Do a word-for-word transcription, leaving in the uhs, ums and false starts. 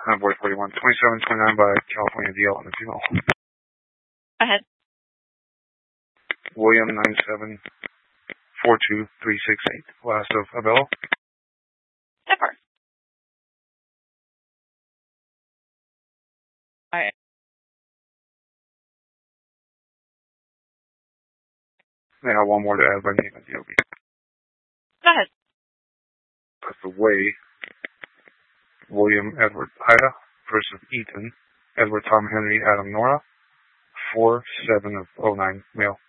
I'm board forty-one. twenty-seven twenty-nine by California D L on the female. Ahead. William nine seven four two three six eight. Last of Abello. Zephyr. Alright. They have one more to add by name and D O B. Go ahead. That's the way. William Edward Ida versus Ethan Edward Tom Henry Adam Nora. four seven of oh nine male.